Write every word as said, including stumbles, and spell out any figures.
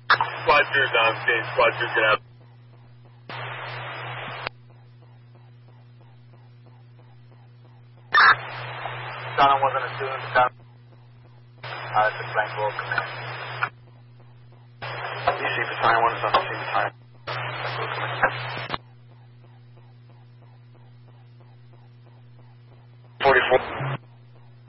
Squad two's on scene. Squad two can have. Donna wasn't assumed. Donna. Uh, it's a blank roll command. You see Battalion one is on the scene. Battalion.